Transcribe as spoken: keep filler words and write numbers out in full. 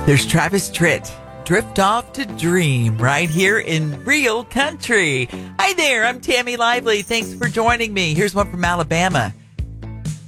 There's Travis Tritt. Drift off to dream right here in real country. Hi there, I'm Tammy Lively. Thanks for joining me. Here's one from Alabama.